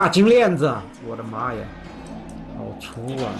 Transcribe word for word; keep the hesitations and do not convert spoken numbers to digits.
大金链子，我的妈呀，好粗啊！